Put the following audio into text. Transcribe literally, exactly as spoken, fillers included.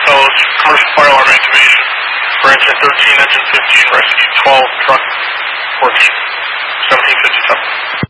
Fellows, commercial fire alarm activation for engine thirteen, engine fifteen, rescue twelve, truck fourteen, seventeen fifty-seven.